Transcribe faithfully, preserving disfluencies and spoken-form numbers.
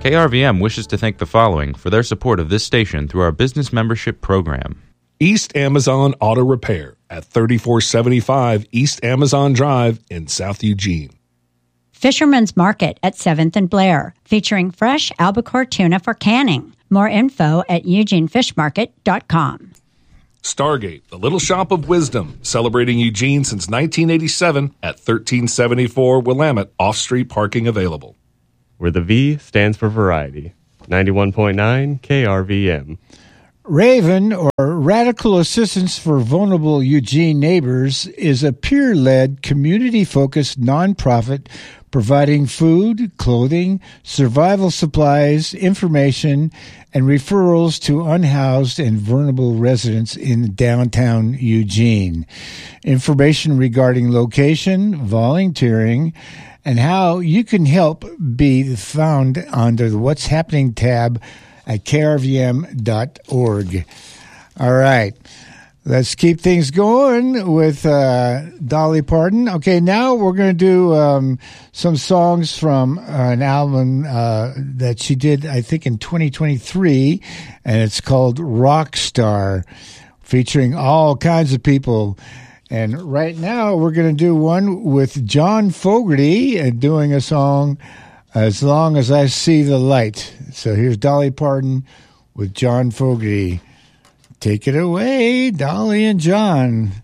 K R V M wishes to thank the following for their support of this station through our business membership program. East Amazon Auto Repair at thirty-four seventy-five East Amazon Drive in South Eugene. Fisherman's Market at seventh and Blair, featuring fresh albacore tuna for canning. More info at eugene fish market dot com. Stargate, the Little Shop of Wisdom, celebrating Eugene since nineteen eighty-seven at thirteen seventy-four Willamette, off-street parking available. Where the V stands for variety. ninety-one point nine K R V M. Raven, or Radical Assistance for Vulnerable Eugene Neighbors, is a peer-led, community-focused nonprofit providing food, clothing, survival supplies, information, and referrals to unhoused and vulnerable residents in downtown Eugene. Information regarding location, volunteering, and how you can help be found under the What's Happening tab at K R V M dot org. All right. Let's keep things going with uh, Dolly Parton. Okay, now we're going to do um, some songs from uh, an album uh, that she did, I think, in twenty twenty-three, and it's called Rockstar, featuring all kinds of people. And right now we're going to do one with John Fogerty and doing a song, As Long as I See the Light. So here's Dolly Parton with John Fogerty. Take it away, Dolly and John.